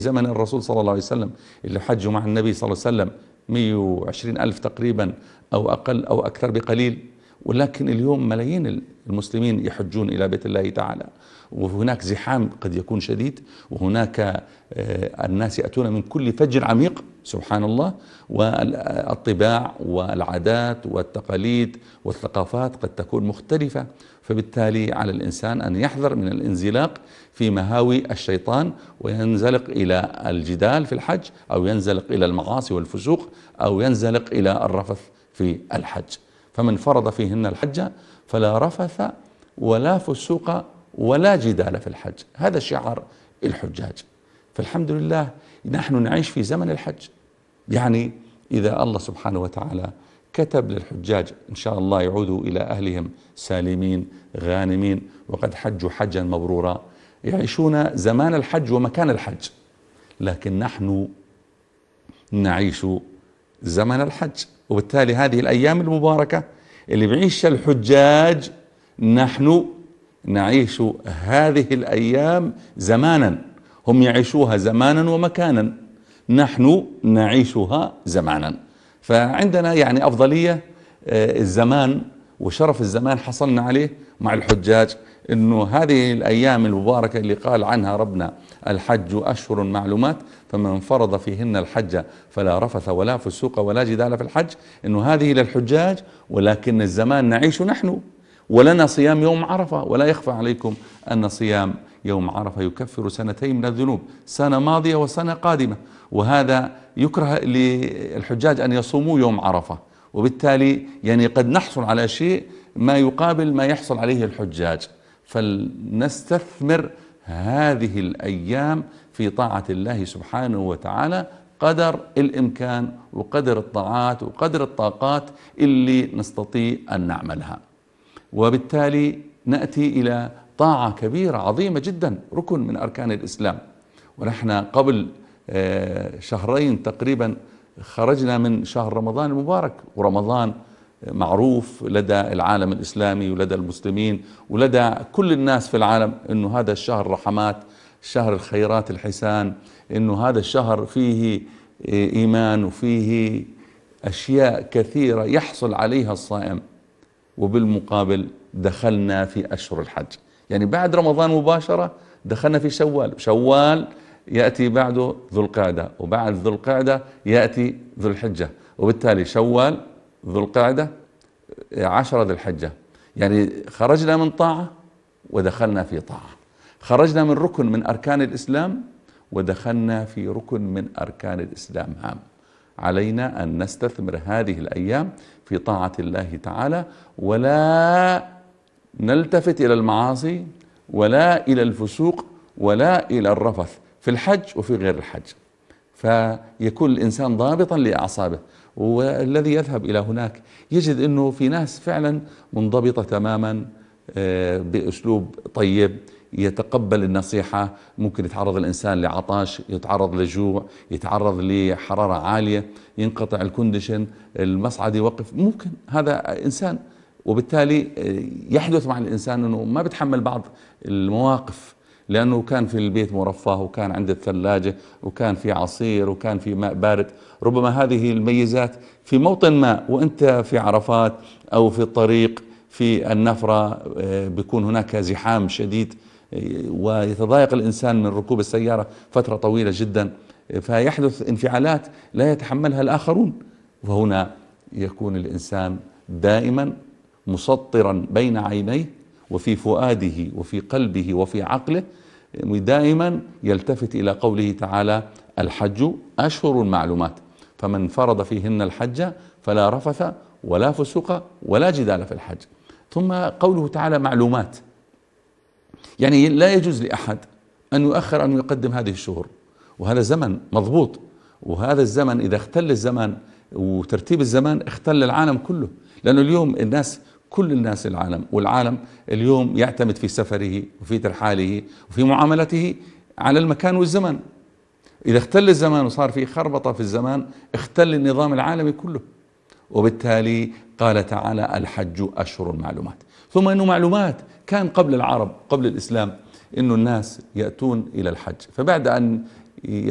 زمن الرسول صلى الله عليه وسلم اللي حجوا مع النبي صلى الله عليه وسلم 120 ألف تقريبا أو أقل أو أكثر بقليل. ولكن اليوم ملايين المسلمين يحجون إلى بيت الله تعالى، وهناك زحام قد يكون شديد، وهناك الناس يأتون من كل فج عميق سبحان الله، والطباع والعادات والتقاليد والثقافات قد تكون مختلفة. فبالتالي على الإنسان أن يحذر من الانزلاق في مهاوي الشيطان وينزلق إلى الجدال في الحج، أو ينزلق إلى المعاصي والفسوق، أو ينزلق إلى الرفث في الحج. فمن فرض فيهن الحج فلا رفث ولا فسوق ولا جدال في الحج. هذا شعار الحجاج. فالحمد لله نحن نعيش في زمن الحج. يعني إذا الله سبحانه وتعالى كتب للحجاج إن شاء الله يعودوا إلى أهلهم سالمين غانمين وقد حجوا حجا مبرورا، يعيشون زمان الحج ومكان الحج. لكن نحن نعيش زمن الحج، وبالتالي هذه الأيام المباركة اللي بيعيشها الحجاج نحن نعيش هذه الأيام زمانا. هم يعيشوها زمانا ومكانا، نحن نعيشها زمانا. فعندنا يعني أفضلية الزمان وشرف الزمان حصلنا عليه مع الحجاج، إنه هذه الأيام المباركة اللي قال عنها ربنا الحج أشهر معلومات فمن فرض فيهن الحج فلا رفث ولا فسوق ولا جدال في الحج، إنه هذه للحجاج. ولكن الزمان نعيش نحن، ولنا صيام يوم عرفة. ولا يخفى عليكم أن صيام يوم عرفة يكفر سنتين من الذنوب، سنة ماضية وسنة قادمة. وهذا يكره للحجاج أن يصوموا يوم عرفة، وبالتالي يعني قد نحصل على شيء ما يقابل ما يحصل عليه الحجاج. فلنستثمر هذه الأيام في طاعة الله سبحانه وتعالى قدر الإمكان وقدر الطاعات وقدر الطاقات اللي نستطيع أن نعملها. وبالتالي نأتي إلى طاعة كبيرة عظيمة جدا، ركن من أركان الإسلام. ونحن قبل شهرين تقريبا خرجنا من شهر رمضان المبارك، ورمضان معروف لدى العالم الإسلامي ولدى المسلمين ولدى كل الناس في العالم أنه هذا الشهر رحمات، شهر الخيرات الحسان، أنه هذا الشهر فيه إيمان وفيه أشياء كثيرة يحصل عليها الصائم. وبالمقابل دخلنا في أشهر الحج، يعني بعد رمضان مباشرة دخلنا في شوال. شوال يأتي بعده ذو القعدة، وبعد ذو القعدة يأتي ذو الحجة، وبالتالي شوال ذو القعدة 10 ذي الحجة. يعني خرجنا من طاعة ودخلنا في طاعة، خرجنا من ركن من أركان الإسلام ودخلنا في ركن من أركان الإسلام هام. علينا أن نستثمر هذه الأيام في طاعة الله تعالى، ولا نلتفت إلى المعاصي ولا إلى الفسوق ولا إلى الرفث في الحج وفي غير الحج. فيكون الإنسان ضابطا لأعصابه. والذي يذهب إلى هناك يجد أنه في ناس فعلا منضبطة تماما بأسلوب طيب، يتقبل النصيحة. ممكن يتعرض الإنسان لعطش، يتعرض لجوع، يتعرض لحرارة عالية، ينقطع الكونديشن، المصعد يوقف، ممكن هذا إنسان. وبالتالي يحدث مع الإنسان أنه ما بتحمل بعض المواقف، لأنه كان في البيت مرفه، وكان عند الثلاجة، وكان في عصير، وكان في ماء بارد. ربما هذه الميزات في موطن ما وأنت في عرفات أو في الطريق في النفرة بيكون هناك زحام شديد، ويتضايق الإنسان من ركوب السيارة فترة طويلة جدا، فيحدث انفعالات لا يتحملها الآخرون. وهنا يكون الإنسان دائما مسطرا بين عينيه وفي فؤاده وفي قلبه وفي عقله، دائما يلتفت إلى قوله تعالى الحج أشهر معلومات فمن فرض فيهن الحج فلا رفث ولا فسوق ولا جدال في الحج. ثم قوله تعالى معلومات، يعني لا يجوز لأحد أن يؤخر أن يقدم هذه الشهور، وهذا زمن مضبوط. وهذا الزمن إذا اختل الزمان وترتيب الزمان اختل العالم كله، لأنه اليوم الناس كل الناس العالم والعالم اليوم يعتمد في سفره وفي ترحاله وفي معاملته على المكان والزمان. إذا اختل الزمان وصار في خربطة في الزمان اختل النظام العالمي كله. وبالتالي قال تعالى الحج أشهر معلومات. ثم أنه معلومات كان قبل العرب قبل الإسلام أنه الناس يأتون إلى الحج، فبعد أن